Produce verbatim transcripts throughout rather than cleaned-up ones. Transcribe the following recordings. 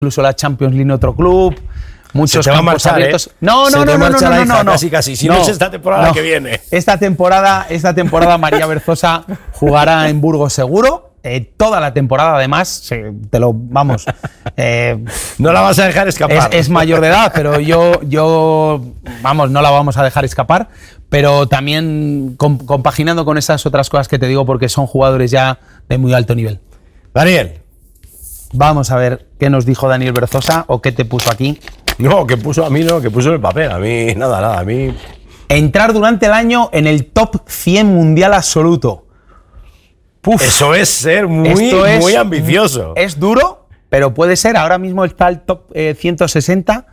incluso la Champions League en otro club. Muchos se te va a campos marchar, abiertos. ¿eh? No, Se no, te no, no, marcha no, la no, hija, no, no. casi, casi. Si no, no es esta temporada no. que viene. Esta temporada, esta temporada María Berzosa jugará en Burgos seguro. Eh, toda la temporada, además, se, te lo vamos. Eh, no la vas a dejar escapar. Es, es mayor de edad, pero yo, yo, vamos, no la vamos a dejar escapar. Pero también comp compaginando con esas otras cosas que te digo, porque son jugadores ya de muy alto nivel. Daniel. Vamos a ver qué nos dijo Daniel Berzosa o qué te puso aquí. No, que puso a mí, no, que puso en el papel. A mí, nada, nada, a mí. Entrar durante el año en el top cien mundial absoluto. Puf, eso es ser muy, es, muy ambicioso. Es duro, pero puede ser. Ahora mismo está el top eh, ciento sesenta.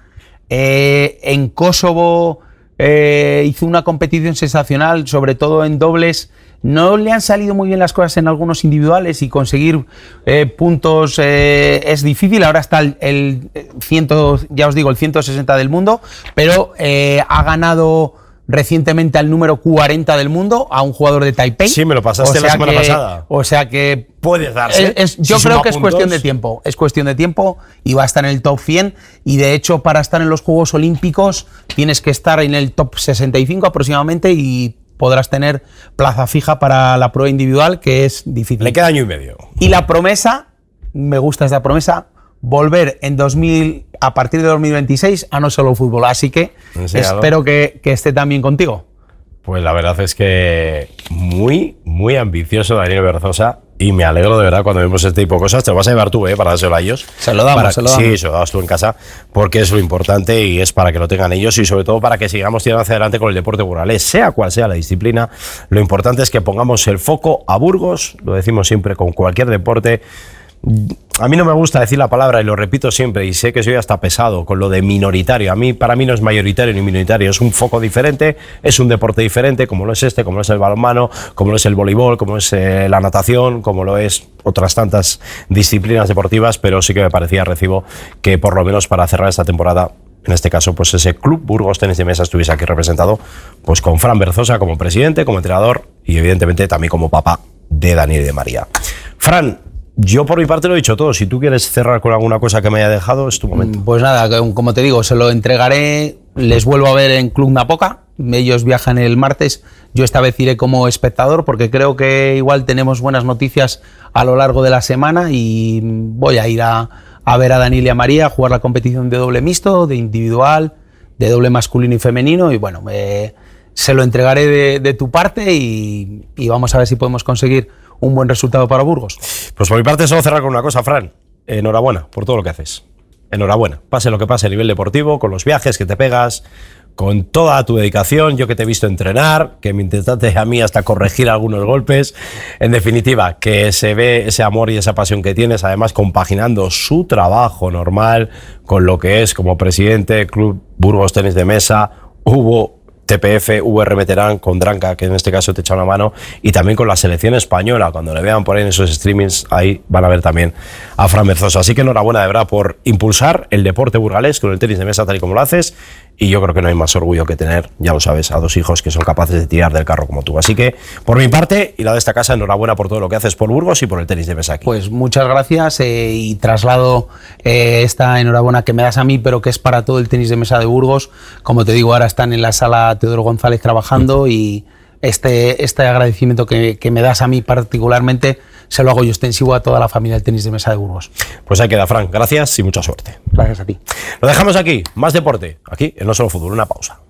Eh, en Kosovo eh, hizo una competición sensacional, sobre todo en dobles. No le han salido muy bien las cosas en algunos individuales y conseguir eh, puntos eh, es difícil. Ahora está el, el cien, ya os digo, el ciento sesenta del mundo, pero eh, ha ganado recientemente al número cuarenta del mundo, a un jugador de Taipei. Sí, me lo pasaste la semana que, pasada. O sea que puede darse. Es, es, yo si creo que es cuestión de tiempo. Es cuestión de tiempo y va a estar en el top cien. Y de hecho, para estar en los Juegos Olímpicos tienes que estar en el top sesenta y cinco aproximadamente y podrás tener plaza fija para la prueba individual, que es difícil. Le queda año y medio. Y la promesa, me gusta esta promesa, volver en dos mil, a partir de dos mil veintiséis a No Solo Fútbol. Así que espero que, que esté también contigo. Pues la verdad es que muy, muy ambicioso Daniel Berzosa. Y me alegro de verdad cuando vemos este tipo de cosas. Te lo vas a llevar tú, ¿eh? Para dárselo a ellos. Se lo damos, para, se lo damos. Sí, se lo das tú en casa, porque es lo importante y es para que lo tengan ellos y sobre todo para que sigamos tirando hacia adelante con el deporte burgalés, sea cual sea la disciplina. Lo importante es que pongamos el foco a Burgos, lo decimos siempre con cualquier deporte. A mí no me gusta decir la palabra y lo repito siempre y sé que soy hasta pesado con lo de minoritario. A mí, para mí no es mayoritario ni minoritario, es un foco diferente, es un deporte diferente, como lo es este, como lo es el balonmano, como lo es el voleibol, como es eh, la natación, como lo es otras tantas disciplinas deportivas, pero sí que me parecía recibo que por lo menos para cerrar esta temporada, en este caso, pues ese Club Burgos Tenis de Mesa estuviese aquí representado, pues con Fran Berzosa como presidente, como entrenador y evidentemente también como papá de Daniel y de María. Fran, yo por mi parte lo he dicho todo. Si tú quieres cerrar con alguna cosa que me haya dejado, es tu momento. Pues nada, como te digo, se lo entregaré. Les vuelvo a ver en Club Napoca. Ellos viajan el martes. Yo esta vez iré como espectador porque creo que igual tenemos buenas noticias a lo largo de la semana y voy a ir a, a ver a Daniel y a María a jugar la competición de doble mixto, de individual, de doble masculino y femenino. Y bueno, eh, se lo entregaré de, de tu parte y, y vamos a ver si podemos conseguir un buen resultado para Burgos. Pues por mi parte solo cerrar con una cosa, Fran. Enhorabuena por todo lo que haces. Enhorabuena. Pase lo que pase a nivel deportivo, con los viajes que te pegas, con toda tu dedicación. Yo que te he visto entrenar, que me intentaste a mí hasta corregir algunos golpes. En definitiva, que se ve ese amor y esa pasión que tienes, además compaginando su trabajo normal con lo que es como presidente del Club Burgos Tenis de Mesa. Hubo T P F, V R Veterán, con Dranca, que en este caso te echa una mano, y también con la selección española. Cuando le vean por ahí en esos streamings, ahí van a ver también a Fran Berzosa. Así que enhorabuena de verdad por impulsar el deporte burgalés con el tenis de mesa tal y como lo haces, y yo creo que no hay más orgullo que tener, ya lo sabes, a dos hijos que son capaces de tirar del carro como tú. Así que, por mi parte y la de esta casa, enhorabuena por todo lo que haces por Burgos y por el tenis de mesa aquí. Pues muchas gracias eh, y traslado eh, esta enhorabuena que me das a mí, pero que es para todo el tenis de mesa de Burgos. Como te digo, ahora están en la sala Teodoro González trabajando y este, este agradecimiento que, que me das a mí particularmente se lo hago yo extensivo a toda la familia del tenis de mesa de Burgos. Pues ahí queda, Fran. Gracias y mucha suerte. Gracias a ti. Lo dejamos aquí. Más deporte. Aquí en No Solo Fútbol. Una pausa.